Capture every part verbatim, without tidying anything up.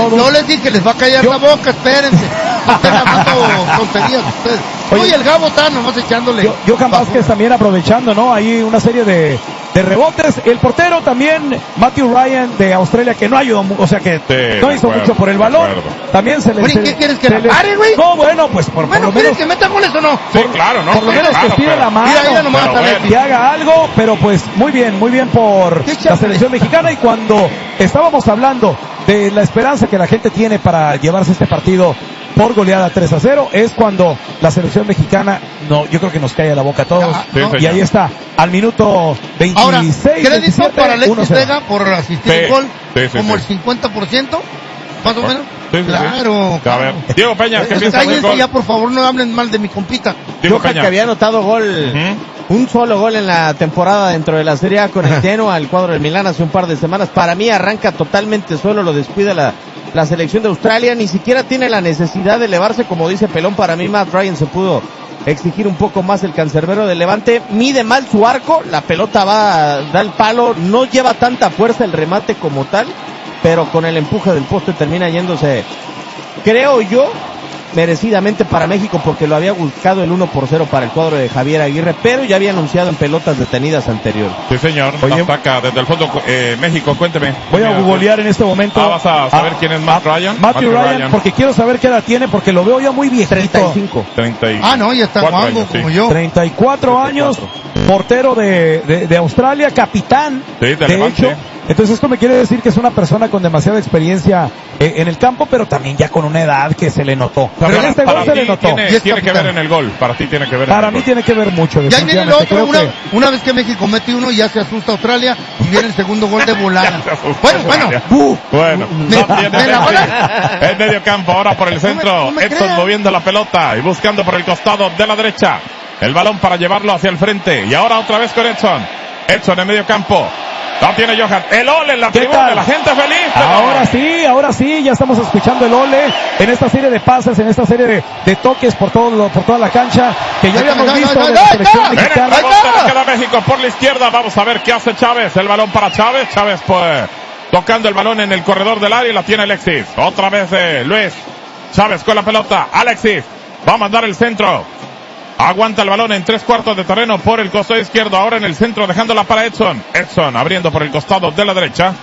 todos. No les dije, les va a callar yo, la boca, espérense. No estén hablando tonterías ustedes. Oye, Oye, el Gabo está nomás echándole. Yo, Johan Vázquez también aprovechando, ¿no? Ahí una serie de, de rebotes. El portero también, Matthew Ryan de Australia, que no ayudó, o sea que sí, no hizo acuerdo, mucho por el balón. También se le... Oye, ¿qué quieres que la pare, güey? No, bueno, pues por, bueno, por lo menos... que meta goles o no? Sí, claro, ¿no? Por lo sí, menos claro, que estire pero, la mano, mira, mira nomás, bueno, que haga algo, pero pues muy bien, muy bien por la selección mexicana. Y cuando estábamos hablando de la esperanza que la gente tiene para llevarse este partido por goleada tres a cero, es cuando la selección mexicana, no, yo creo que nos cae a la boca a todos. Ah, no. Y ahí está, al minuto veintiséis, ahora, crédito veintisiete, para Alexis Vega por asistir sí, el gol, sí, sí, como sí. el cincuenta por ciento, más o menos. Sí, sí, claro. Sí. A ver, Diego Peña, ¿qué piensa del gol? Ya, por favor, no hablen mal de mi compita. Diego Johan, Peña, que había anotado gol, uh-huh. un solo gol en la temporada dentro de la Serie A con el Genoa, el cuadro del Milán hace un par de semanas. Para mí arranca totalmente solo, lo descuida la, la selección de Australia, ni siquiera tiene la necesidad de elevarse, como dice Pelón. Para mí Matt Ryan se pudo exigir un poco más, el cancerbero del Levante, mide mal su arco, la pelota va, da el palo, no lleva tanta fuerza el remate como tal, pero con el empuje del poste termina yéndose, creo yo, merecidamente para México, porque lo había buscado el uno por cero para el cuadro de Javier Aguirre, pero ya había anunciado en pelotas detenidas anteriores. Sí, señor. Oye, ataca desde el fondo eh, México, cuénteme. Voy a googlear en este momento. Ah, vas a saber a, quién es Matt Ryan. Matthew, Matthew Ryan, Ryan, porque quiero saber qué edad tiene, porque lo veo ya muy viejito. treinta y cinco. treinta y ah, no, ya está guango como sí. yo. treinta y cuatro años, portero de, de, de Australia, capitán, sí, de, de hecho. Entonces esto me quiere decir que es una persona con demasiada experiencia eh, en el campo, pero también ya con una edad que se le notó. Pero para, en este gol se le notó. Tiene, tiene que ver en el gol, para ti tiene que ver en Para el mí gol. tiene que ver mucho. Ya viene el otro, una, que... una vez que México mete uno, ya se asusta Australia, y viene el segundo gol de volada. bueno, bueno. Uh, bueno, me, no tiene me la el medio campo ahora por el centro. No me, no me Edson crean. Moviendo la pelota y buscando por el costado de la derecha. El balón para llevarlo hacia el frente. Y ahora otra vez con Edson. Edson en medio campo. No tiene Johan. El ole en la tribuna, la gente feliz. Pero... Ahora sí, ahora sí, ya estamos escuchando el ole en esta serie de pases, en esta serie de, de toques por todo por toda la cancha que ya habíamos no, visto no, no, de la selección no, mexicana. Ven el rebote, queda México por la izquierda. Vamos a ver qué hace Chávez. El balón para Chávez. Chávez pues tocando el balón en el corredor del área y la tiene Alexis. Otra vez eh, Luis Chávez con la pelota. Alexis va a mandar el centro. Aguanta el balón en tres cuartos de terreno por el costado izquierdo. Ahora en el centro dejándola para Edson. Edson abriendo por el costado de la derecha.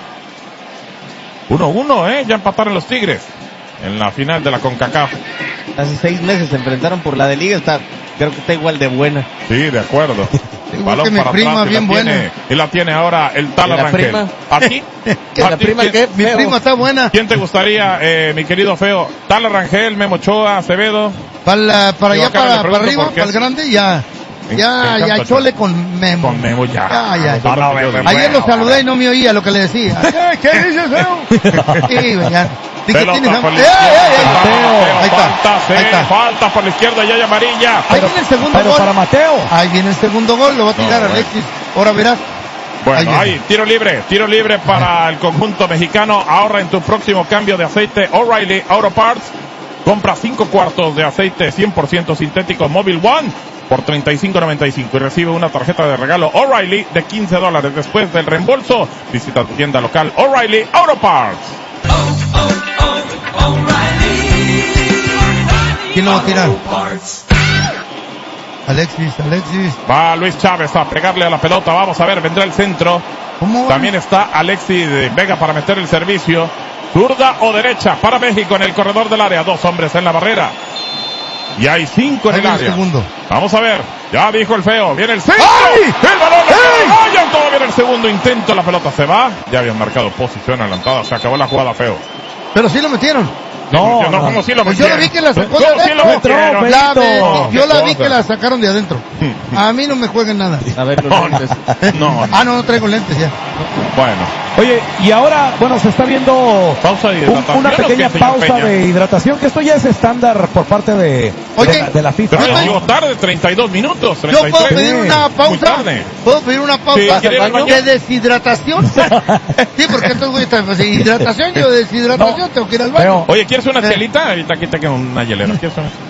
uno uno, ¿eh? Ya empataron los Tigres en la final de la CONCACAF. Hace seis meses se enfrentaron por la de Liga. Está, creo que está igual de buena. Sí, de acuerdo. Balón que mi para prima atrás, bien y la buena. Tiene, y la tiene ahora el tal Arrangel. ¿A ti? ¿A la ti prima qué? Mi prima está buena. ¿Quién te gustaría, eh, mi querido Feo? Tal Arrangel, Memo Ochoa, Acevedo. Para, para allá, para, para arriba, para el grande, ya. Ya, ya, chole con Memo. Con Memo, ya. Ya, ya. No, no, Memo, ayer lo saludé y no me oía lo que le decía. ¿Qué dices, Feo? Sí, ya. Dije, pelota por la ¡Eh, eh, eh! Mateo, Ahí está, falta, sí, ahí está. falta por la izquierda y hay amarilla. Ahí Pero, viene el segundo pero gol. para Mateo. Ahí viene el segundo gol, lo va a tirar No, Alexis. Ahora verás. Bueno, ahí, ahí, tiro libre, tiro libre para el conjunto mexicano. Ahorra en tu próximo cambio de aceite O'Reilly Auto Parts. Compra cinco cuartos de aceite cien por ciento sintético Mobil One por treinta y cinco noventa y cinco y recibe una tarjeta de regalo O'Reilly de quince dólares. Después del reembolso, visita tu tienda local O'Reilly Auto Parts. Oh, oh, oh, O'Reilly. ¿Quién lo va a tirar? Alexis, Alexis. Va Luis Chávez a pegarle a la pelota. Vamos a ver, vendrá el centro. ¿Cómo? También está Alexis Vega para meter el servicio. Zurda o derecha para México en el corredor del área. Dos hombres en la barrera. Y hay cinco en Ahí el área. El segundo. Vamos a ver. Ya dijo el Feo. Viene el centro. ¡Ay! El balón. ¡Ay! Todo viene el segundo intento. La pelota se va. Ya habían marcado posición adelantada. Se acabó la jugada, Feo. Pero sí lo metieron. No, No, no, no. como si lo Pues yo la vi que la sacó de ¿Cómo si lo adentro. metieron? La ve- No, yo la vi cosa. que la sacaron de adentro. A mí no me jueguen nada. A ver, los No, lentes. no, no. Ah, no, no traigo lentes ya. Bueno. Oye, y ahora, bueno, se está viendo Pausa de un- hidratación, una ¿o pequeña qué, señor pausa Peña? de hidratación, que esto ya es estándar por parte de, Oye, de, la, de la FIFA. Pero ¿no? llegó tarde, treinta y dos minutos. Yo treinta y puedo tres. pedir una Muy pausa. tarde. ¿Puedo pedir una Sí, pausa ¿quiere ir al baño? de deshidratación? Sí, porque estos güeyes están pues, hidratación, yo deshidratación, No. tengo que ir al baño. Pero- Oye, ¿quieres una Eh. chelita? Ahorita aquí te queda una hielera. ¿Quieres una?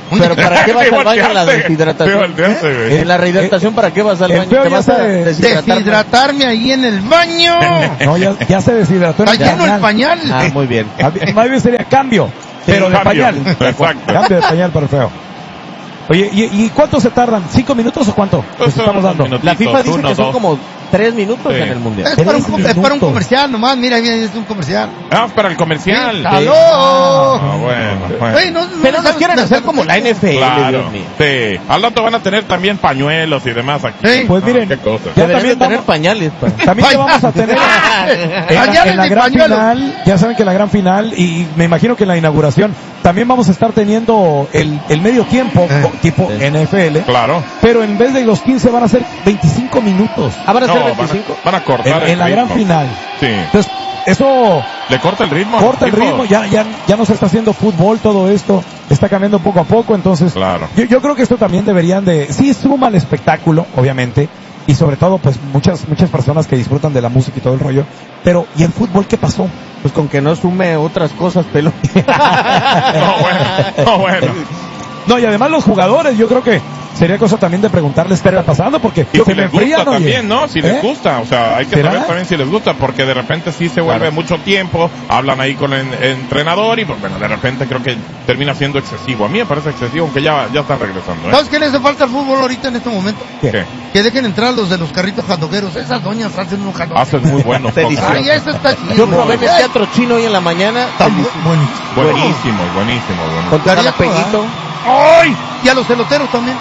Un Pero descanso. ¿para qué vas Te al baño en la volteaste, deshidratación? te volteaste, güey. En la rehidratación, ¿para qué vas al el baño? feo ¿Te ya vas a se- deshidratar? Deshidratarme ahí en el baño. No, ya, ya se deshidrató en Está el lleno el pañal. pañal. Ah, muy bien. A- Más bien sería cambio, pero de Cambio. pañal. Exacto. Cambio de pañal para el feo. Oye, ¿y, y cuánto se tardan? ¿Cinco minutos o cuánto? Pues Les estamos son dando. unos La FIFA dice uno, que son dos. como tres minutos Sí. en el Mundial. Es para, un, Tres com- es para un minutos. comercial nomás, mira, mira, es un comercial. Ah, para el comercial. ¡Aló! Ah, bueno, bueno. Oye, no, no Pero nos sabes- quieren no hacer sabes- como la N F L, Claro, Dios mío. sí. Al rato van a tener también pañuelos y demás aquí. Sí. Pues miren, qué cosa. ya Deberían también de tener vamos, pañales. pa. también ya vamos a tener en la, Pañales en la y gran pañuelos. final, ya saben que en la gran final, y me imagino que en la inauguración, también vamos a estar teniendo el, el medio tiempo, Eh. co- tipo Sí. N F L, Claro. pero en vez de los quince van a ser veinticinco minutos Ah, van a No, ser van veinticinco. a, van a cortar en, el en la ritmo. gran final. Sí. Entonces, eso Le corta el ritmo. corta el tipo. ritmo, ya, ya, ya no se está haciendo fútbol todo esto, está cambiando poco a poco, entonces Claro. yo, yo creo que esto también deberían de, sí suma al espectáculo, obviamente, y sobre todo pues muchas, muchas personas que disfrutan de la música y todo el rollo, pero ¿y el fútbol qué pasó? Pues con que no sume otras cosas, pelo. No, bueno. No, bueno. No, y además los jugadores, yo creo que sería cosa también de preguntarles qué está pasando, porque Y lo si que me les gusta enfrían, oye, también, ¿no? Si ¿eh? les gusta, o sea, hay que ¿Será? saber también si les gusta, porque de repente sí se vuelve Claro. mucho tiempo, hablan ahí con el entrenador y pues bueno, de repente creo que termina siendo excesivo. A mí me parece excesivo, aunque ya, ya está regresando, ¿eh? ¿Sabes qué le hace falta al fútbol ahorita en este momento? ¿Qué? ¿Qué? Que dejen entrar los de los carritos jandogueros. Esas doñas hacen unos jandogueros. Haces muy buenos. Delicioso. Ay, eso está chido. Yo probé en el Ay, teatro chino hoy en la mañana. está bu- buenísimo. Buenísimo, buenísimo, buenísimo. Con tu Daría jalapeñito. ¡Ay! Y a los eloteros también.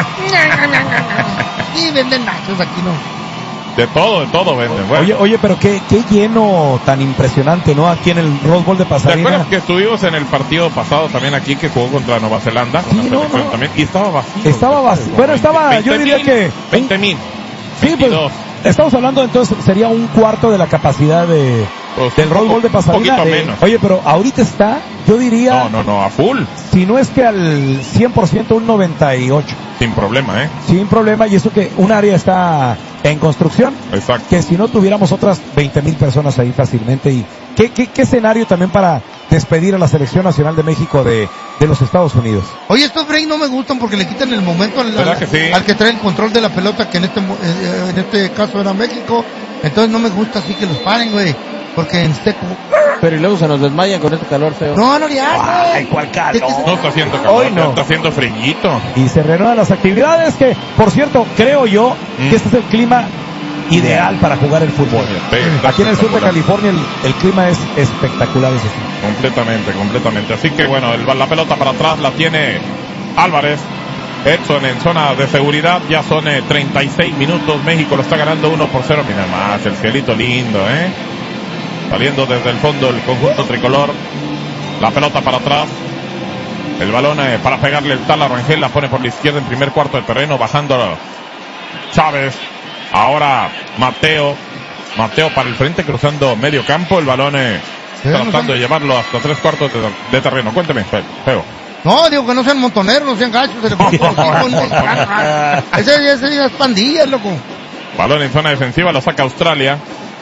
Y venden nachos aquí, ¿no? De todo, de todo venden. Bueno. Oye, oye, pero qué, qué lleno tan impresionante, ¿no? Aquí en el Rose Bowl de ¿Te Pasadena. acuerdas que estuvimos en el partido pasado también aquí que jugó contra Nueva Zelanda? Sí, Con la no, selección no. también. Y estaba vacío. Estaba vacío. Bueno, estaba, yo diría que- veinte mil. Sí, pues, veintidós. estamos hablando entonces, sería un cuarto de la capacidad de, Pues, del un Rose poco- Bowl de Pasadena. poquito Eh, menos. Oye, pero ahorita está, yo diría, No, no, no, a full. si no es que al cien por ciento, un noventa y ocho. Sin problema, ¿eh? Sin problema, y eso que un área está en construcción, Exacto. que si no tuviéramos otras veinte mil personas ahí fácilmente. Y qué, qué, qué escenario también para despedir a la Selección Nacional de México de, de los Estados Unidos. Oye, estos breaks no me gustan porque le quitan el momento al, ¿Verdad al- que sí? al que trae el control de la pelota, que en este, mo- eh, en este caso era México. Entonces no me gusta así que los paren, güey. Porque en seco. Pero y luego se nos desmayan con este calor feo. No, no le hagas. Ay, cuál calor. No está haciendo calor, Hoy no. ya está haciendo frillito. Y se reanudan las actividades que, por cierto, creo yo Mm. que este es el clima ideal para jugar el fútbol. Sí, está Aquí en el sur de espectacular. California el, el clima es espectacular, eso sí. Completamente, completamente. Así que bueno, el- la pelota para atrás la tiene Álvarez. Edson en zona de seguridad, ya son eh, treinta y seis minutos, México lo está ganando uno por cero, mira más, el cielito lindo, eh. Saliendo desde el fondo el conjunto tricolor, la pelota para atrás, el balón eh, para pegarle el tal a Rangel, la pone por la izquierda en primer cuarto de terreno, bajando Chávez, ahora Mateo, Mateo para el frente, cruzando medio campo, el balón eh, tratando de llevarlo hasta tres cuartos de, de terreno. Cuénteme, Fe- Feo. No, digo que no sean montoneros, no sean gachos. Se le pone por aquí, con- ese, ese es pandilla, loco. Balón en zona defensiva, lo saca Australia.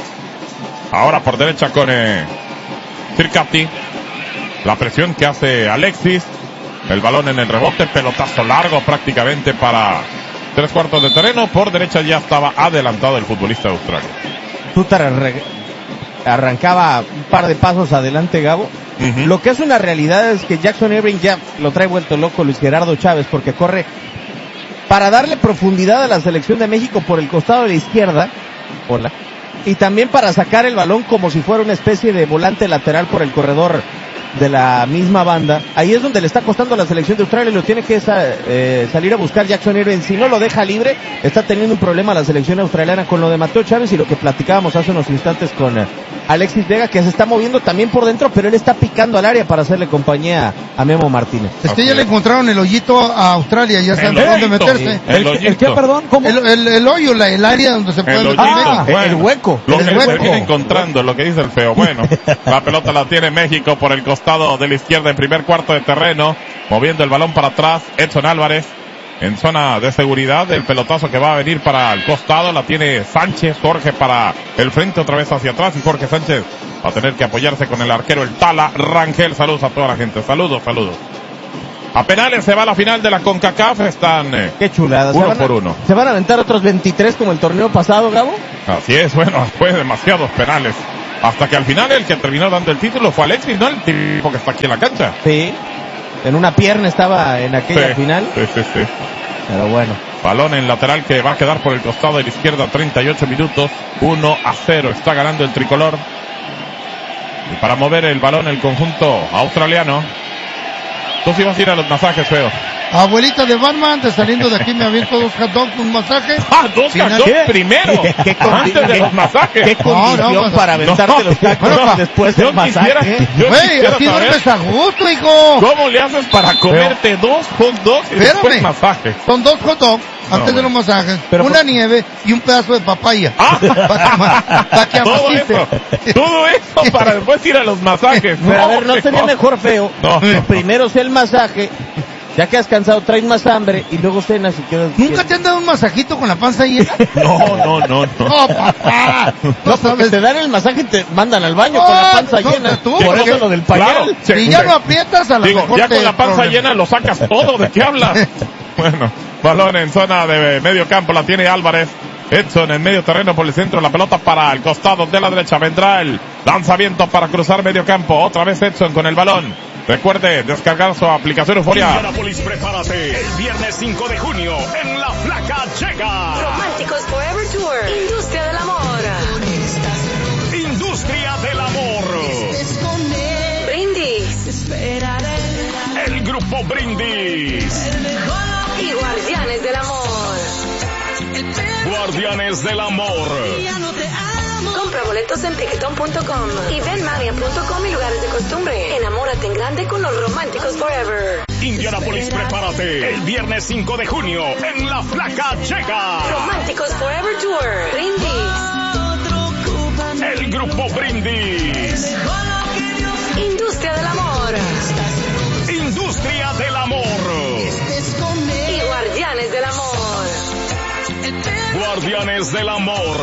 Ahora por derecha con eh, Circati. La presión que hace Alexis. El balón en el rebote, pelotazo largo prácticamente para tres cuartos de terreno. Por derecha ya estaba adelantado el futbolista de Australia. Tutar arre- arrancaba un par de pasos adelante, Gabo. Ujú. Lo que es una realidad es que Jackson Irving ya lo trae vuelto loco Luis Gerardo Chávez porque corre para darle profundidad a la selección de México por el costado de la izquierda. Hola. Y también para sacar el balón como si fuera una especie de volante lateral por el corredor de la misma banda. Ahí es donde le está costando a la selección de Australia y lo tiene que sa- eh, salir a buscar Jackson Irving. Si no lo deja libre, está teniendo un problema la selección australiana con lo de Mateo Chávez y lo que platicábamos hace unos instantes con eh, Alexis Vega, que se está moviendo también por dentro, pero él está picando al área para hacerle compañía a Memo Martínez. Es que Así ya le es. encontraron el hoyito a Australia, ya saben El por dónde hoyito, meterse. sí. ¿El, El el qué, hoyito. perdón? ¿Cómo? El, el, el hoyo, la, el área donde se puede El meter hoyito. México. el- el hueco. Lo El que hueco. se viene encontrando, lo que dice el Feo. Bueno, la pelota la tiene México por el costado de la izquierda en primer cuarto de terreno, moviendo el balón para atrás. Edson Álvarez en zona de seguridad, el pelotazo que va a venir para el costado la tiene Sánchez, Jorge para el frente otra vez hacia atrás y Jorge Sánchez va a tener que apoyarse con el arquero el Tala Rangel. Saludos a toda la gente, saludos, saludos. A penales se va a la final de la CONCACAF, están eh, Qué chulada. uno ¿Se van a- por uno. ¿Se van a aventar otros veintitrés como el torneo pasado, Gabo? Así es, bueno, fue demasiados penales. Hasta que al final el que terminó dando el título fue Alexis, ¿no? El tipo que está aquí en la cancha. Sí. En una pierna estaba en aquella Sí, final. sí, sí, sí. Pero bueno. Balón en lateral que va a quedar por el costado de la izquierda, treinta y ocho minutos, uno a cero, está ganando el tricolor. Y para mover el balón el conjunto australiano. Tú sí vas a ir a los masajes, feo. Abuelita de Batman, de saliendo de aquí me aviento dos hot dogs, un masaje. ¡Ah, dos Final- hot dogs ¿Qué? primero! ¿Qué- qué condi- Antes de qué- los masajes. ¿Qué condición no, pues, para aventarte no, los tacos no, después yo del masaje? quisiera- yo Güey, quisiera así saber duermes a gusto, hijo. ¿Cómo le haces para comerte dos hot dogs y después Espérame. masajes? Son dos hot dogs antes No, de los masajes, Pero una por- nieve y un pedazo de papaya. Ah. Para que Todo amacice. eso, todo eso para después ir a los masajes. Pero a ver, ¿no sería no. mejor, feo? No. Que primero sea el masaje, ya que has cansado, traes más hambre y luego cenas y quedas... ¿Nunca te han dado un masajito con la panza llena? No, no, no, no. No, papá. No, No porque sabes. te dan el masaje y te mandan al baño No, con la panza no, llena. tú, Por porque- eso lo del pañal. Claro, sí, Si ya sí. no aprietas, a lo Digo, mejor ya te con la panza problema. llena lo sacas todo. ¿De qué hablas? Bueno, balón en zona de medio campo, la tiene Álvarez. Edson en medio terreno por el centro, la pelota para el costado de la derecha. Vendrá el lanzamiento para cruzar medio campo. Otra vez Edson con el balón. Recuerde descargar su aplicación Euforia. Indianapolis, prepárate. El viernes cinco de junio en La Flaca llega Románticos Forever Tour. Industria del amor. Industria del Amor. Brindis. El grupo Brindis. Y Guardianes del Amor. Guardianes del Amor. Compra boletos en tiquetón punto com y venmania punto com y lugares de costumbre. Enamórate en grande con los Románticos Forever. Indianapolis, prepárate. El viernes cinco de junio en La Flaca llega Románticos Forever Tour. Brindis. el grupo Brindis. Industria del amor. Industria del Amor. Y Guardianes del Amor. Guardianes del Amor.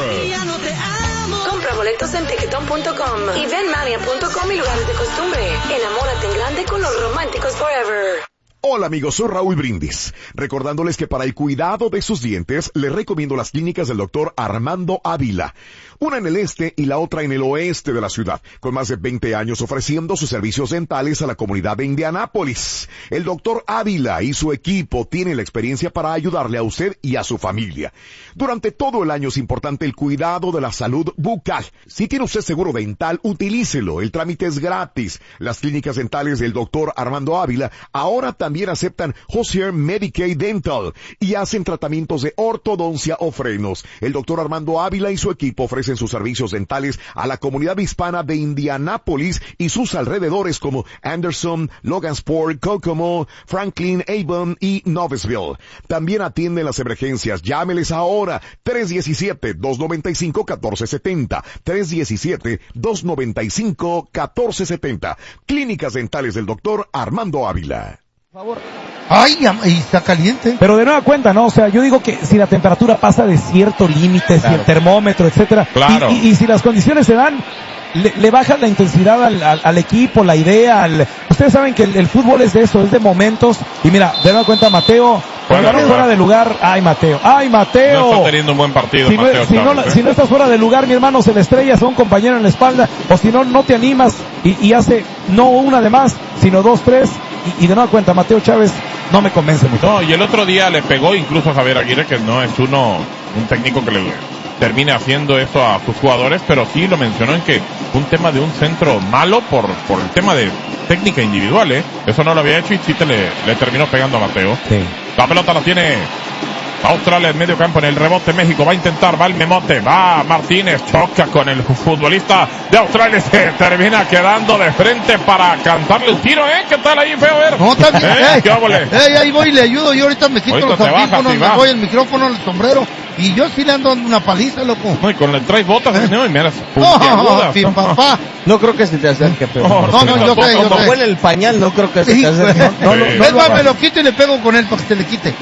Compra boletos en tiquetón punto com y venmania punto com y lugares de costumbre. Enamórate en grande con los Románticos Forever. Hola amigos, soy Raúl Brindis, recordándoles que para el cuidado de sus dientes les recomiendo las clínicas del doctor Armando Ávila, una en el este y la otra en el oeste de la ciudad, con más de veinte años ofreciendo sus servicios dentales a la comunidad de Indianápolis. El doctor Ávila y su equipo tienen la experiencia para ayudarle a usted y a su familia. Durante todo el año es importante el cuidado de la salud bucal. Si tiene usted seguro dental, utilícelo, el trámite es gratis. Las clínicas dentales del doctor Armando Ávila ahora también También aceptan Hozier Medicaid Dental y hacen tratamientos de ortodoncia o frenos. El doctor Armando Ávila y su equipo ofrecen sus servicios dentales a la comunidad hispana de Indianápolis y sus alrededores como Anderson, Logansport, Kokomo, Franklin, Avon y Noblesville. También atienden las emergencias. Llámeles ahora. tres uno siete, dos nueve cinco, uno cuatro siete cero. tres uno siete, dos nueve cinco, uno cuatro siete cero. Clínicas dentales del doctor Armando Ávila. Por favor. Ay, am- y está caliente. Pero de nueva cuenta, ¿no? O sea, yo digo que si la temperatura pasa de cierto límite, si el termómetro, etcétera, Claro. y, y, y si las condiciones se dan, le, le bajas la intensidad al, al, al equipo, la idea, al... Ustedes saben que el, el fútbol es de eso, es de momentos, y mira, de nueva cuenta, Mateo, Fuera de fuera, lugar. fuera de lugar, ay Mateo, ay No Mateo. está teniendo un buen partido, Si no, Mateo si, no, Chávez, ¿eh? si no estás fuera de lugar, mi hermano, se le estrellas a un compañero en la espalda, o si no, no te animas y, y hace no una de más, sino dos, tres, y, y de nueva cuenta, Mateo Chávez no me convence mucho. No, y el otro día le pegó incluso a Javier Aguirre, que no es uno, un técnico que le termine haciendo eso a sus jugadores, pero sí lo mencionó en que un tema de un centro malo por, por el tema de técnica individual, ¿eh? Eso no lo había hecho y sí te le, le terminó pegando a Mateo. Sí. La pelota la tiene Australia en medio campo, en el rebote México va a intentar, va el memote, va Martínez, choca con el futbolista de Australia, se termina quedando de frente para cantarle el tiro, ¿eh? ¿Qué tal ahí, feo? A ver. No, también. ¿Eh? ey, ¿Qué óvole? ey, ahí voy y le ayudo. Yo ahorita me quito Ahorita los te bajas audífonos, y me va. voy el micrófono, el sombrero. Y yo sí le ando dando una paliza, loco. No, y con el traes botas, ¿eh? No, y mira, No, puntiagudas. mi papá. No creo que se te acerque, pero... No, No, no, yo sé, yo Como sé. huele el pañal, no creo que se te Hijo, acerque. no, no, es no más, me lo quito y le pego con él para que se le quite.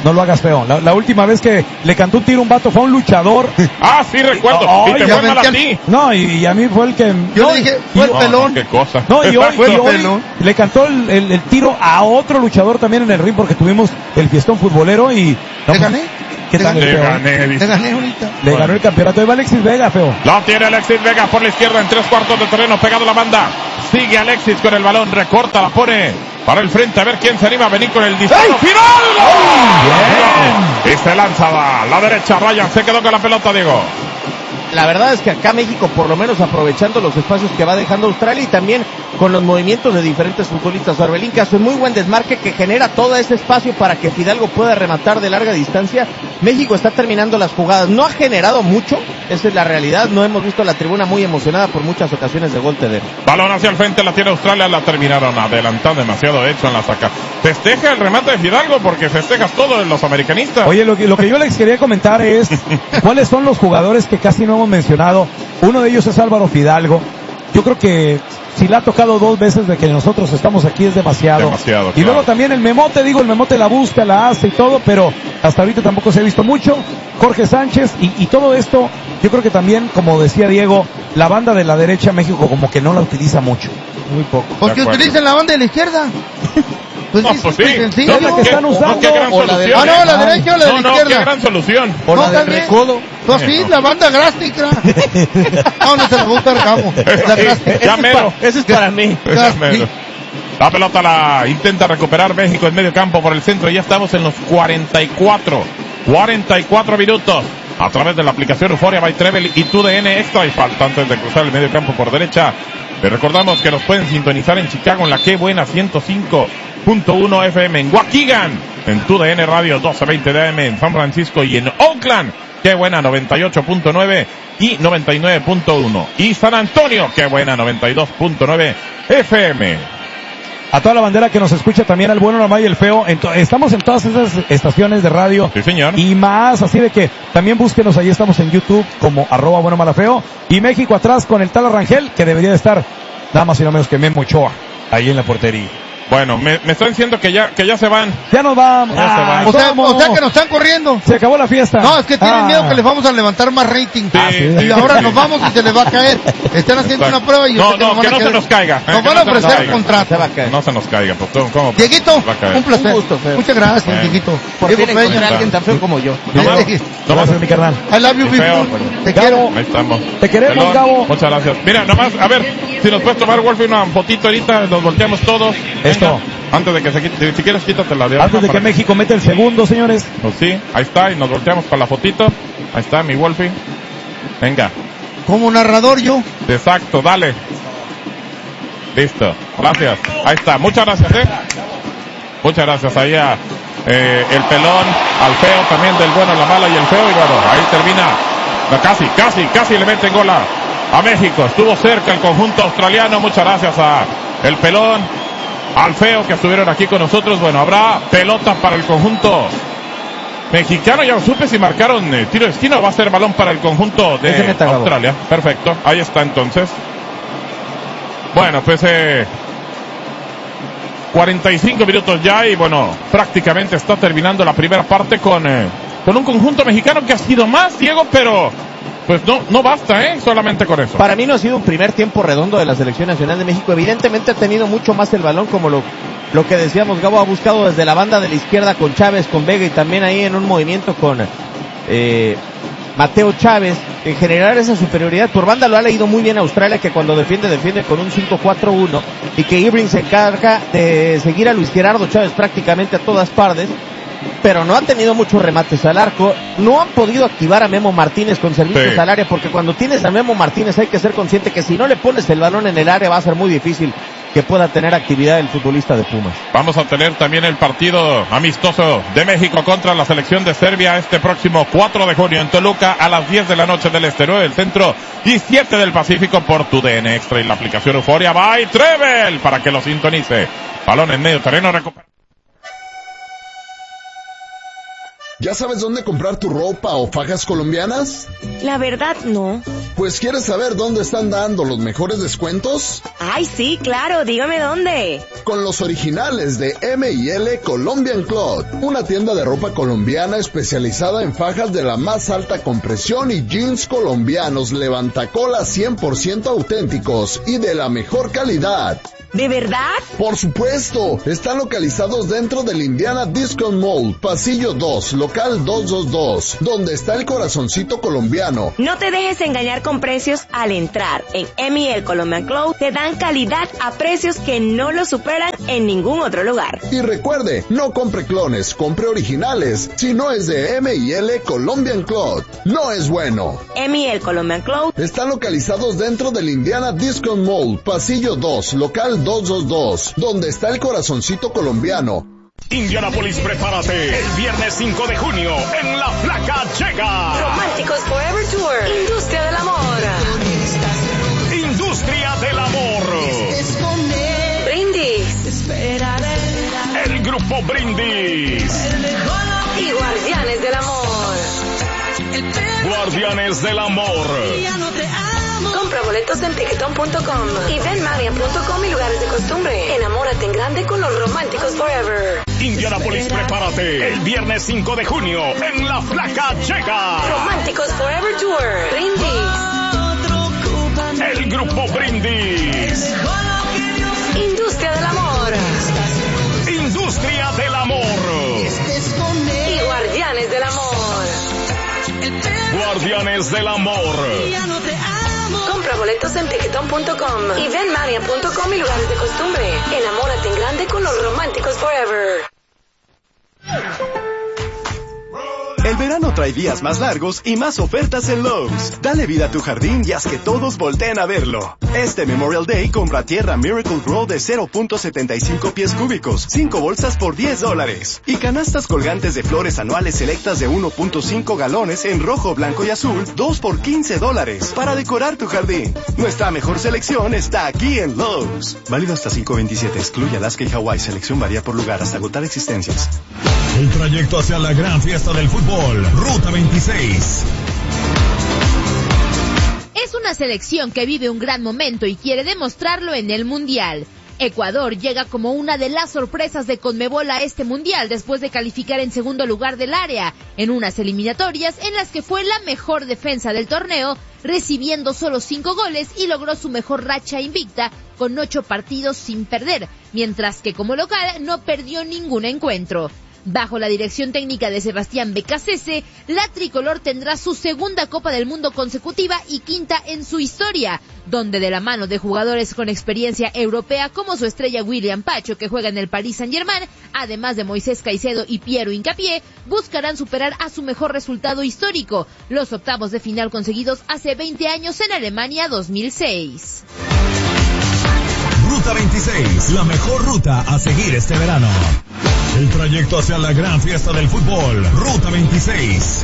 no lo hagas feo. La, la última vez que le cantó un tiro un vato fue a un luchador. Ah, sí, recuerdo. Oh, y te ya fue mal a ti. No, y, y a mí fue el que... Yo no, le dije, y- fue el No, pelón. no, qué cosa. No, y hoy, Fue el y hoy pelón. le cantó el, el, el tiro a otro luchador también en el ring porque tuvimos el fiestón futbolero y... no, ¿Te pues, gané? ¿Qué ¿Te tal? Le el feo? gané, Te dice. gané ahorita. Le ganó el campeonato. Ahí va Alexis Vega, feo. La tiene Alexis Vega por la izquierda en tres cuartos de terreno, pegado a la banda. Sigue Alexis con el balón, recorta, la pone para el frente, a ver quién se anima a venir con el disparo final. ¡Gol! Y se lanza a la derecha, Ryan se quedó con la pelota, Diego. La verdad es que acá México, por lo menos aprovechando los espacios que va dejando Australia y también con los movimientos de diferentes futbolistas. Orbelín que hace un muy buen desmarque que genera todo ese espacio para que Fidalgo pueda rematar de larga distancia. México está terminando las jugadas. No ha generado mucho, esa es la realidad. No hemos visto la tribuna muy emocionada por muchas ocasiones de gol Teder. Balón hacia el frente, la tiene Australia, la terminaron adelantando demasiado hecho en la saca. Festeja el remate de Fidalgo porque festejas todo en los americanistas. Oye, lo que, lo que yo les quería comentar es cuáles son los jugadores que casi no hemos mencionado. Uno de ellos es Álvaro Fidalgo. Yo creo que si la ha tocado dos veces de que nosotros estamos aquí es demasiado. Demasiado, Y claro. luego también el Memote, digo, el Memote la busca, la hace y todo, pero hasta ahorita tampoco se ha visto mucho. Jorge Sánchez y, y todo esto, yo creo que también, como decía Diego, la banda de la derecha México como que no la utiliza mucho. Muy poco. Porque De acuerdo. utilicen la banda de la izquierda. Pues No, sí, pues muy sí. sencillo. Es la que ¿Qué- están usando, qué gran o la de- solución, Ah, no, ¿eh? la derecha o la de No, la no, qué izquierda. gran solución. O No, la del también. recodo. Pues sí, no. la banda grástica. No, no se la gusta el cabo. La grástica. Ya mero. Ese es para mí. Ya mero. La pelota la intenta recuperar México en medio campo por el centro. Ya estamos en los cuarenta y cuatro. cuarenta y cuatro minutos. A través de la aplicación Euphoria by Treble y tu D N Extra. Y falta antes de cruzar el medio campo por derecha. Les recordamos que nos pueden sintonizar en Chicago en la Qué Buena ciento cinco punto uno F M. En Waukegan en tu D N Radio doce veinte D M. En San Francisco y en Oakland. Qué Buena noventa y ocho punto nueve y noventa y nueve punto uno. Y San Antonio, Qué Buena noventa y dos punto nueve F M. A toda la bandera que nos escucha también, al bueno, la mala y el feo. En to- estamos en todas esas estaciones de radio. Sí, señor. Y más, así de que también búsquenos, ahí estamos en YouTube como arroba bueno, mala, feo. Y México atrás con el tal Arrangel, que debería de estar nada más y no menos que Memo Ochoa, ahí en la portería. Bueno, me, me están diciendo que ya, que ya se van. Ya nos vamos. Ya se Ah, van. O sea, ¿cómo? o sea que nos están corriendo. Se acabó la fiesta. No, es que tienen Ah. miedo que les vamos a levantar más rating. Sí, Y sí. ahora nos vamos y se les va a caer. Están haciendo Exacto. una prueba y yo No, sé que no, nos van que a no se quedar- nos caiga. Nos Eh, que van no a se nos ofrecer caiga. contrato. Se va a caer. No se nos caiga, pues ¿cómo? cómo? Dieguito, Va a caer. un placer. Un gusto, feo. Muchas gracias, Bueno. Dieguito. Por Diego fin encontré Peña. a alguien tan feo como yo. No, No, te- no, Gracias, mi carnal. I love you, Y feo. people. Te Gabo. quiero. Ahí estamos. Te queremos, Pelón, Gabo. Muchas gracias. Mira, nomás, a ver, si nos puedes tomar, Wolfie, una fotito ahorita, nos volteamos todos. Esto. Venga, antes de que se quite, si quieres quítate la de Antes de para que México mete el segundo, señores. Pues sí, ahí está, y nos volteamos para la fotito. Ahí está, mi Wolfie. Venga. Como narrador yo. Exacto, dale. Listo, gracias. Ahí está, muchas gracias, eh. Muchas gracias ahí a eh, el pelón, al feo también del bueno, la mala y el feo. Y bueno, ahí termina. No, casi, casi, casi le meten gol a, a México. Estuvo cerca el conjunto australiano. Muchas gracias a el pelón, al feo que estuvieron aquí con nosotros. Bueno, habrá pelota para el conjunto mexicano. Ya lo supe si marcaron eh, tiro de esquina o va a ser balón para el conjunto de Ese meta, Gabo. Australia. Perfecto, ahí está entonces. Bueno, pues eh, cuarenta y cinco minutos ya y bueno, prácticamente está terminando la primera parte con, eh, con un conjunto mexicano que ha sido más, Diego, pero pues no, no basta, ¿eh? Solamente con eso. Para mí no ha sido un primer tiempo redondo de la Selección Nacional de México. Evidentemente ha tenido mucho más el balón, como lo, lo que decíamos. Gabo ha buscado desde la banda de la izquierda con Chávez, con Vega y también ahí en un movimiento con eh, Mateo Chávez, en generar esa superioridad. Por banda lo ha leído muy bien Australia, que cuando defiende, defiende con un cinco cuatro uno, y que Irving se encarga de seguir a Luis Gerardo Chávez prácticamente a todas partes, pero no ha tenido muchos remates al arco. No han podido activar a Memo Martínez con servicios Sí. al área, porque cuando tienes a Memo Martínez hay que ser consciente que si no le pones el balón en el área va a ser muy difícil que pueda tener actividad el futbolista de Pumas. Vamos a tener también el partido amistoso de México contra la selección de Serbia este próximo cuatro de junio en Toluca a las diez de la noche del este, nueve del centro y siete del Pacífico por tu D N Extra y la aplicación Euphoria by Treble para que lo sintonice. Balón en medio terreno, recupera. ¿Ya sabes dónde comprar tu ropa o fajas colombianas? La verdad, no. Pues ¿quieres saber dónde están dando los mejores descuentos? Ay, sí, claro, dígame dónde. Con los originales de M y L Colombian Cloth, una tienda de ropa colombiana especializada en fajas de la más alta compresión y jeans colombianos levantacolas cien por ciento auténticos y de la mejor calidad. ¿De verdad? Por supuesto, están localizados dentro del Indiana Discount Mall, pasillo dos, local doscientos veintidós, donde está el corazoncito colombiano. No te dejes engañar con precios al entrar. En M y L Colombian Cloth te dan calidad a precios que no lo superan en ningún otro lugar. Y recuerde, no compre clones, compre originales. Si no es de M y L Colombian Cloth, no es bueno. M y L Colombian Cloth están localizados dentro del Indiana Discount Mall, pasillo dos, local doscientos veintidós, donde está el corazoncito colombiano. Indianapolis, prepárate. El viernes cinco de junio, en La Flaca llega Románticos Forever Tour, Industria del Amor. Industria del Amor. Brindis. El grupo Brindis. Y Guardianes del Amor. Guardianes del Amor. Compra boletos en Tiquetón punto com y Venmania punto com y lugares de costumbre. Enamórate en grande con los Románticos Forever. Indianapolis, prepárate. El viernes cinco de junio, en La Flaca llega Románticos Forever Tour. Brindis. El grupo Brindis. Industria del Amor. Industria del Amor. Y Guardianes del Amor. Guardianes del Amor. Compra boletos en Tiquetón punto com y Venmania punto com y lugares de costumbre. Enamórate en grande con los Románticos Forever. El verano trae días más largos y más ofertas en Lowe's. Dale vida a tu jardín y haz que todos volteen a verlo. Este Memorial Day compra tierra Miracle Grow de cero punto setenta y cinco pies cúbicos, cinco bolsas por diez dólares. Y canastas colgantes de flores anuales selectas de uno punto cinco galones en rojo, blanco y azul, dos por quince dólares, para decorar tu jardín. Nuestra mejor selección está aquí en Lowe's. Válido hasta cinco veintisiete, excluye Alaska y Hawái. Selección varía por lugar hasta agotar existencias. El trayecto hacia la gran fiesta del fútbol, Ruta veintiséis. Es una selección que vive un gran momento y quiere demostrarlo en el Mundial. Ecuador llega como una de las sorpresas de Conmebol a este Mundial después de calificar en segundo lugar del área, en unas eliminatorias en las que fue la mejor defensa del torneo, recibiendo solo cinco goles y logró su mejor racha invicta con ocho partidos sin perder, mientras que como local no perdió ningún encuentro. Bajo la dirección técnica de Sebastián Becasese, la tricolor tendrá su segunda Copa del Mundo consecutiva y quinta en su historia, donde de la mano de jugadores con experiencia europea como su estrella William Pacho, que juega en el Paris Saint-Germain, además de Moisés Caicedo y Piero Hincapié, buscarán superar a su mejor resultado histórico, los octavos de final conseguidos hace veinte años en Alemania dos mil seis. Ruta veintiséis, la mejor ruta a seguir este verano. El trayecto hacia la gran fiesta del fútbol, Ruta veintiséis.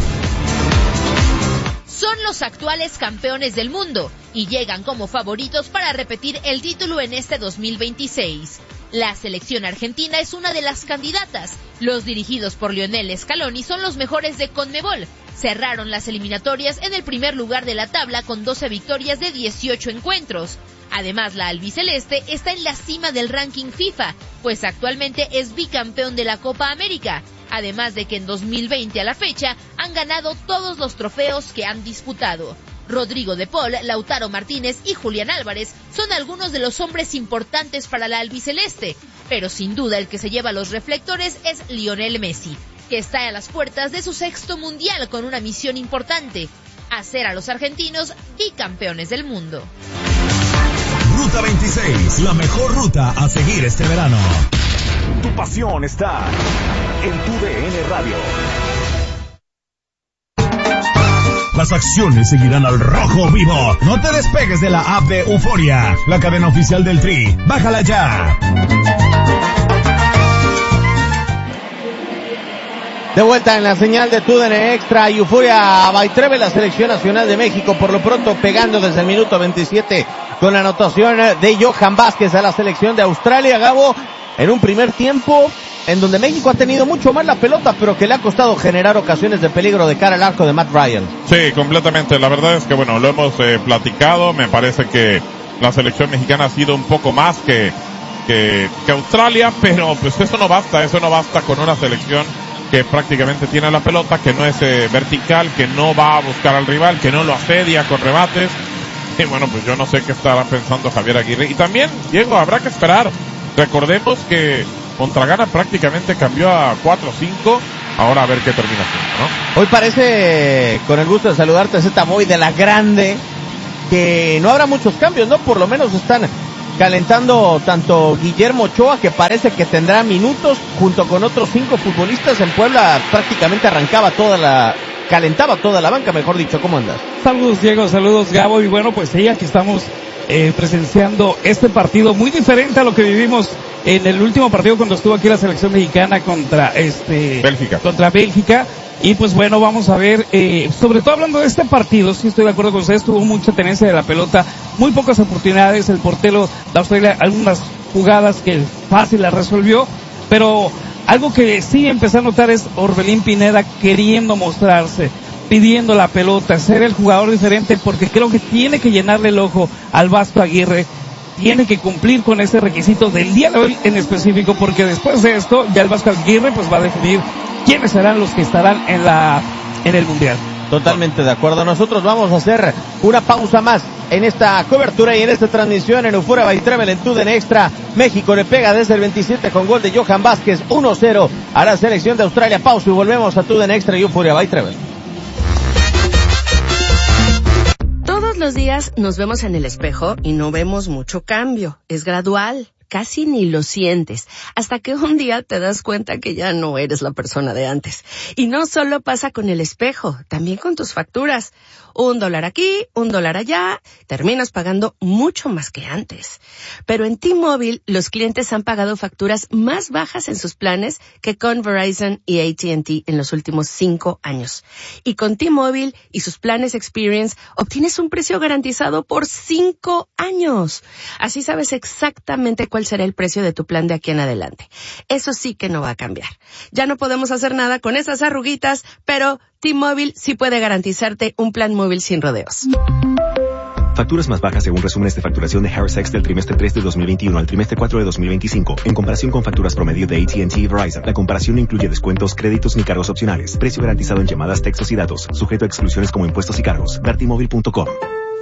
Son los actuales campeones del mundo y llegan como favoritos para repetir el título en este dos mil veintiséis. La selección argentina es una de las candidatas. Los dirigidos por Lionel Scaloni son los mejores de Conmebol. Cerraron las eliminatorias en el primer lugar de la tabla con doce victorias de dieciocho encuentros. Además, la albiceleste está en la cima del ranking FIFA, pues actualmente es bicampeón de la Copa América, además de que en dos mil veinte a la fecha han ganado todos los trofeos que han disputado. Rodrigo de Paul, Lautaro Martínez y Julián Álvarez son algunos de los hombres importantes para la albiceleste, pero sin duda el que se lleva los reflectores es Lionel Messi, que está a las puertas de su sexto mundial con una misión importante: hacer a los argentinos bicampeones del mundo. Ruta veintiséis, la mejor ruta a seguir este verano. Tu pasión está en tu D N Radio. Las acciones seguirán al rojo vivo. No te despegues de la app de Euforia, la cadena oficial del Tri. Bájala ya. De vuelta en la señal de T U D N Extra, Euforia Baitreve, la selección nacional de México, por lo pronto pegando desde el minuto veintisiete con la anotación de Johan Vázquez a la selección de Australia. Gabo, en un primer tiempo en donde México ha tenido mucho más la pelota, pero que le ha costado generar ocasiones de peligro de cara al arco de Matt Ryan. Sí, completamente. La verdad es que, bueno, lo hemos eh, platicado. Me parece que la selección mexicana ha sido un poco más que, que, que Australia, pero pues eso no basta. Eso no basta con una selección que prácticamente tiene la pelota, que no es eh, vertical, que no va a buscar al rival, que no lo asedia con rebates. Y bueno, pues yo no sé qué estará pensando Javier Aguirre. Y también, Diego, habrá que esperar. Recordemos que contra Ghana prácticamente cambió a cuatro cinco. Ahora a ver qué termina haciendo, ¿no? Hoy parece, con el gusto de saludarte, Z Boy de la Grande, que no habrá muchos cambios, ¿no? Por lo menos están calentando tanto Guillermo Ochoa, que parece que tendrá minutos, junto con otros cinco futbolistas. En Puebla prácticamente arrancaba toda la... calentaba toda la banca, mejor dicho. ¿Cómo andas? Saludos, Diego, saludos, Gabo, y bueno, pues sí, aquí estamos eh, presenciando este partido muy diferente a lo que vivimos en el último partido cuando estuvo aquí la selección mexicana contra este Bélgica. contra Bélgica. Y pues bueno, vamos a ver, eh, sobre todo hablando de este partido, sí estoy de acuerdo con ustedes, tuvo mucha tenencia de la pelota, muy pocas oportunidades, el portero de Australia, algunas jugadas que fácil las resolvió, pero algo que sí empecé a notar es Orbelín Pineda queriendo mostrarse, pidiendo la pelota, ser el jugador diferente, porque creo que tiene que llenarle el ojo al Vasco Aguirre, tiene que cumplir con ese requisito del día de hoy en específico, porque después de esto ya el Vasco Aguirre pues va a definir quiénes serán los que estarán en la en el Mundial. Totalmente de acuerdo. Nosotros vamos a hacer una pausa más en esta cobertura y en esta transmisión en Euphoria by Travel en T U D N Extra. México le pega desde el veintisiete con gol de Johan Vázquez, uno cero a la selección de Australia. Pausa y volvemos a T U D N Extra y Euphoria by Travel. Todos los días nos vemos en el espejo y no vemos mucho cambio. Es gradual. Casi ni lo sientes, hasta que un día te das cuenta que ya no eres la persona de antes. Y no solo pasa con el espejo, también con tus facturas. Un dólar aquí, un dólar allá, terminas pagando mucho más que antes. Pero en T-Mobile, los clientes han pagado facturas más bajas en sus planes que con Verizon y A T and T en los últimos cinco años. Y con T-Mobile y sus planes Experience, obtienes un precio garantizado por cinco años. Así sabes exactamente cuál será el precio de tu plan de aquí en adelante. Eso sí que no va a cambiar. Ya no podemos hacer nada con esas arruguitas, pero T-Mobile sí puede garantizarte un plan móvil sin rodeos. Facturas más bajas según resúmenes de facturación de Harris X del trimestre tres de dos mil veintiuno al trimestre cuatro de dos mil veinticinco. En comparación con facturas promedio de A T and T y Verizon, la comparación no incluye descuentos, créditos ni cargos opcionales. Precio garantizado en llamadas, textos y datos. Sujeto a exclusiones como impuestos y cargos. ver t mobile punto com.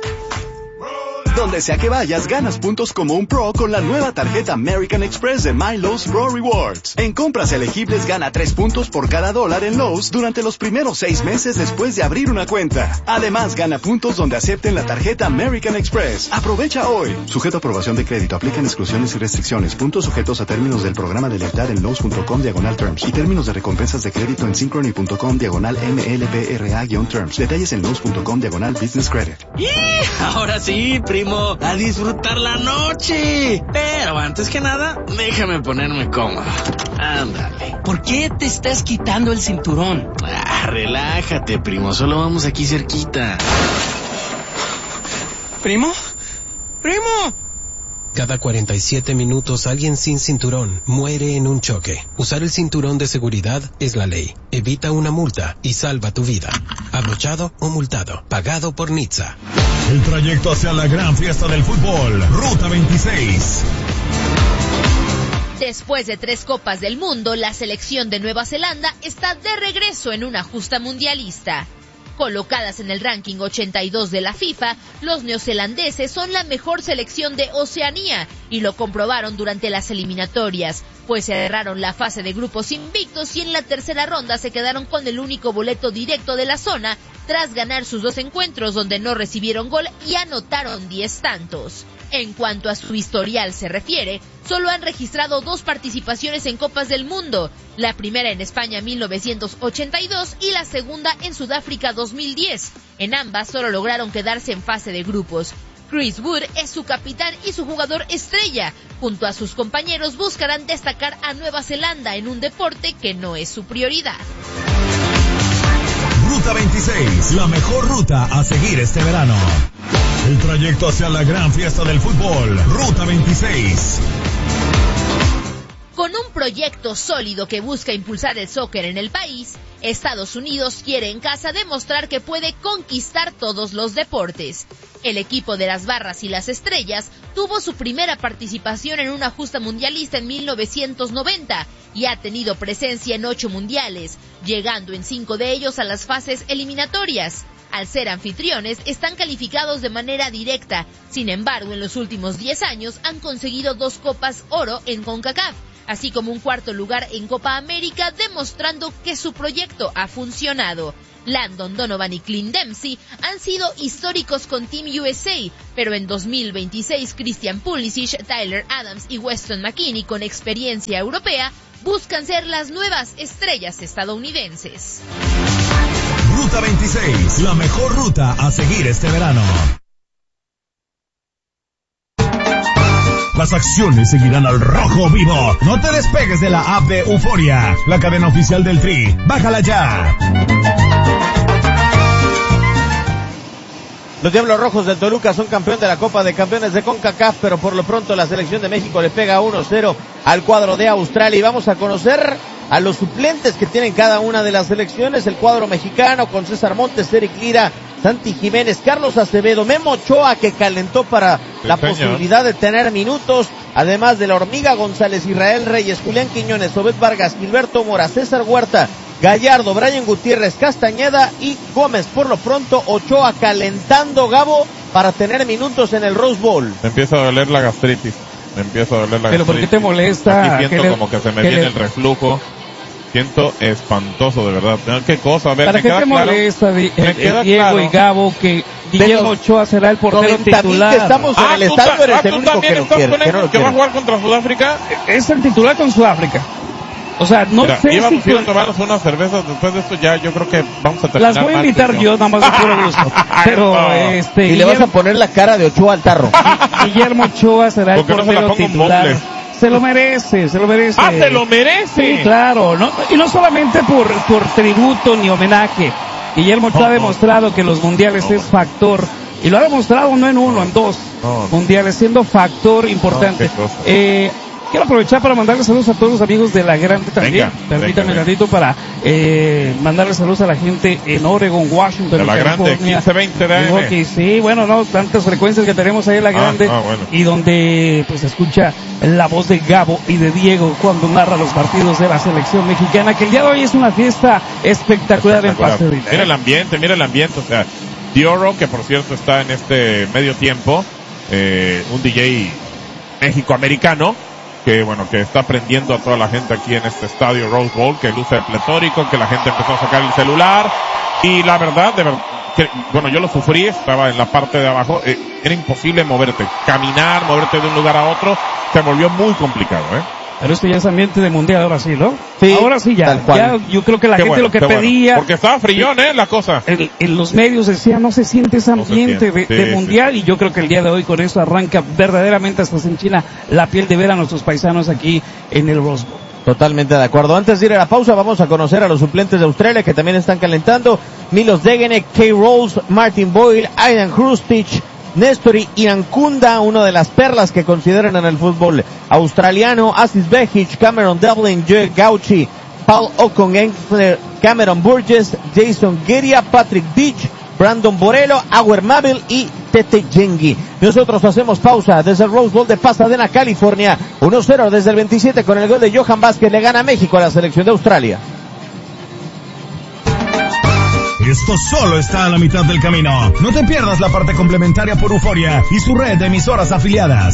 Donde sea que vayas, ganas puntos como un pro con la nueva tarjeta American Express de My Lowe's Pro Rewards. En compras elegibles gana tres puntos por cada dólar en Lowe's durante los primeros seis meses después de abrir una cuenta. Además, gana puntos donde acepten la tarjeta American Express. Aprovecha hoy. Sujeto a aprobación de crédito. Aplican exclusiones y restricciones. Puntos sujetos a términos del programa de lealtad en Lowe's punto com diagonal terms. Y términos de recompensas de crédito en synchrony punto com diagonal M L B R A guión terms. Detalles en Lowe's punto com diagonal business credit. ¡Y! Ahora sí, primo. A disfrutar la noche. Pero antes que nada, déjame ponerme cómodo. Ándale. ¿Por qué te estás quitando el cinturón? Ah, relájate, primo. Solo vamos aquí cerquita. ¿Primo? ¡Primo! Cada cuarenta y siete minutos alguien sin cinturón muere en un choque. Usar el cinturón de seguridad es la ley. Evita una multa y salva tu vida. Abrochado o multado. Pagado por N H T S A. El trayecto hacia la gran fiesta del fútbol. Ruta veintiséis. Después de tres Copas del Mundo, la selección de Nueva Zelanda está de regreso en una justa mundialista. Colocadas en el ranking ochenta y dos de la FIFA, los neozelandeses son la mejor selección de Oceanía y lo comprobaron durante las eliminatorias, pues cerraron la fase de grupos invictos y en la tercera ronda se quedaron con el único boleto directo de la zona tras ganar sus dos encuentros donde no recibieron gol y anotaron diez tantos. En cuanto a su historial se refiere, solo han registrado dos participaciones en Copas del Mundo, la primera en España mil novecientos ochenta y dos y la segunda en Sudáfrica dos mil diez. En ambas solo lograron quedarse en fase de grupos. Chris Wood es su capitán y su jugador estrella. Junto a sus compañeros buscarán destacar a Nueva Zelanda en un deporte que no es su prioridad. Ruta veintiséis, la mejor ruta a seguir este verano. El trayecto hacia la gran fiesta del fútbol. Ruta veintiséis. Con Con un proyecto sólido que busca impulsar el soccer en el país, Estados Unidos quiere en casa demostrar que puede conquistar todos los deportes. El equipo de las Barras y las Estrellas tuvo su primera participación en una justa mundialista en mil novecientos noventa y ha tenido presencia en ocho mundiales, llegando en cinco de ellos a las fases eliminatorias. Al ser anfitriones, están calificados de manera directa. Sin embargo, en los últimos diez años han conseguido dos Copas Oro en CONCACAF, así como un cuarto lugar en Copa América, demostrando que su proyecto ha funcionado. Landon Donovan y Clint Dempsey han sido históricos con Team U S A, pero en dos mil veintiséis Christian Pulisic, Tyler Adams y Weston McKennie, con experiencia europea, buscan ser las nuevas estrellas estadounidenses. Ruta veintiséis, la mejor ruta a seguir este verano. Las acciones seguirán al rojo vivo. No te despegues de la app de Euforia, la cadena oficial del Tri. Bájala ya. Los Diablos Rojos del Toluca son campeón de la Copa de Campeones de CONCACAF, pero por lo pronto la selección de México le pega uno cero al cuadro de Australia. Y vamos a conocer a los suplentes que tienen cada una de las selecciones. El cuadro mexicano con César Montes, Eric Lira, Santi Jiménez, Carlos Acevedo, Memo Ochoa, que calentó para sí, la señor. posibilidad de tener minutos, además de la Hormiga González, Israel Reyes, Julián Quiñones, Obed Vargas, Gilberto Mora, César Huerta, Gallardo, Brian Gutiérrez, Castañeda y Gómez. Por lo pronto, Ochoa calentando, Gabo, para tener minutos en el Rose Bowl. Me empieza a doler la gastritis. Me empieza a doler la ¿Pero gastritis. por qué te molesta? Aquí siento le, como que se me viene le... el reflujo. Siento espantoso, de verdad. ¿Qué cosa? A ver, ¿Para qué te molesta, claro? Me eh, queda Diego claro. y Gabo, que Guillermo Ochoa será el portero titular? Que estamos en ah, el estadio, eres ah, el único que no quiere. Que, no que va a jugar contra Sudáfrica. Es el titular con Sudáfrica. O sea, no Mira, sé íbamos si... a ir a tomarnos unas cervezas después de esto, ya yo creo que vamos a terminar. Las voy a invitar martes, yo, ¿no? nada más de puro gusto. Pero, no. este... Y Guillermo... le vas a poner la cara de Ochoa al tarro. Guillermo Ochoa será el portero no titular. Se lo merece, se lo merece. ¡Ah, se lo merece! Sí, claro, ¿no? Y no solamente por, por tributo ni homenaje. Guillermo Ochoa no, ha demostrado no. que los mundiales no, es factor. Y lo ha demostrado no en uno, en dos no. mundiales, siendo factor importante. No, eh, quiero aprovechar para mandarle saludos a todos los amigos de La Grande también. Venga, Permítame un ratito para eh, mandarle saludos a la gente en Oregon, Washington, de La Grande, quince veinte de A M. Okay, sí, bueno, no, tantas frecuencias que tenemos ahí en La Grande. Ah, ah, bueno. Y donde pues se escucha la voz de Gabo y de Diego cuando narra los partidos de la selección mexicana, que el día de hoy es una fiesta espectacular, espectacular. en Pasadena. Mira el ambiente, mira el ambiente, o sea, Dioro, que por cierto está en este medio tiempo, eh, un D J México-americano, que bueno, que está aprendiendo a toda la gente aquí en este estadio Rose Bowl, que luce pletórico, que la gente empezó a sacar el celular, y la verdad, de verdad, que, bueno, yo lo sufrí, estaba en la parte de abajo, eh, era imposible moverte, caminar, moverte de un lugar a otro, se volvió muy complicado, ¿eh? Pero esto ya es ambiente de mundial, ahora sí, ¿no? Sí, ahora sí ya, ya yo creo que la qué gente bueno, lo que pedía... Bueno. Porque estaba frillón, ¿eh? La cosa. En, en los medios decía, no se siente ese ambiente no siente. de, de sí, mundial, sí. Y yo creo que el día de hoy con eso arranca verdaderamente hasta se enchina la piel de ver a nuestros paisanos aquí en el Rose Bowl. Totalmente de acuerdo. Antes de ir a la pausa, vamos a conocer a los suplentes de Australia que también están calentando. Milos Degenek, Kay Rolls, Martin Boyle, Aidan Hrustich, Nestori Irankunda, una de las perlas que consideran en el fútbol australiano, Asis Behic, Cameron Devlin, Joe Gauchi, Paul Okongenkler, Cameron Burgess, Jason Giria, Patrick Beach, Brandon Borello, Auer Mabel y Tete Yengi. Nosotros hacemos pausa desde el Rose Bowl de Pasadena, California. uno cero desde el veintisiete con el gol de Johan Vázquez. Le gana México a la selección de Australia. Esto solo está a la mitad del camino. No te pierdas la parte complementaria por Euforia y su red de emisoras afiliadas.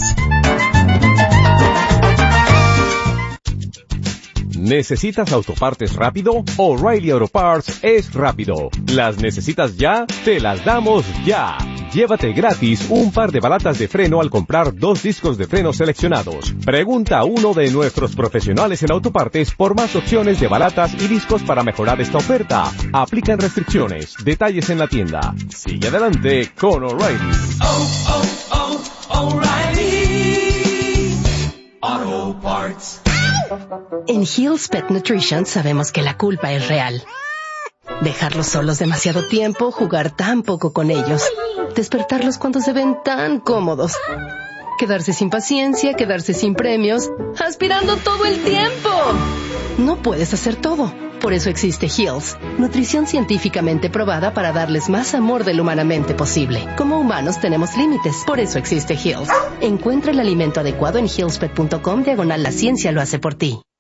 ¿Necesitas autopartes rápido? O'Reilly Auto Parts es rápido. ¿Las necesitas ya? Te las damos ya. Llévate gratis un par de balatas de freno al comprar dos discos de freno seleccionados. Pregunta a uno de nuestros profesionales en autopartes por más opciones de balatas y discos para mejorar esta oferta. Aplican restricciones. Detalles en la tienda. Sigue adelante con O'Reilly. Oh, oh, oh, O'Reilly Auto Parts. En Hill's Pet Nutrition sabemos que la culpa es real. Dejarlos solos demasiado tiempo, jugar tan poco con ellos, despertarlos cuando se ven tan cómodos. quedarse sin paciencia, quedarse sin premios, aspirando todo el tiempo. No puedes hacer todo. Por eso existe Hills, nutrición científicamente probada para darles más amor de lo humanamente posible. Como humanos tenemos límites, por eso existe Hills. Encuentra el alimento adecuado en hillspet punto com diagonal la ciencia lo hace por ti.